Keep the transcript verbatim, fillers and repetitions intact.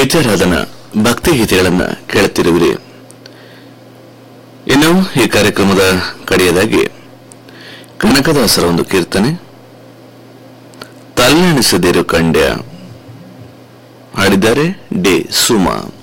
ನಿತ್ಯಾರಾಧನ ಭಕ್ತಿ ಗೀತೆಗಳನ್ನ ಕೇಳುತ್ತಿರುವಿರಿ. ಇನ್ನು ಈ ಕಾರ್ಯಕ್ರಮದ ಕಡೆಯದಾಗಿ ಕನಕದಾಸರ ಒಂದು ಕೀರ್ತನೆ, ತಲ್ಲಣಿಸದಿರು ಕಂಡ್ಯ, ಹಾಡಿದ್ದಾರೆ ಡಿ ಸುಮಾ.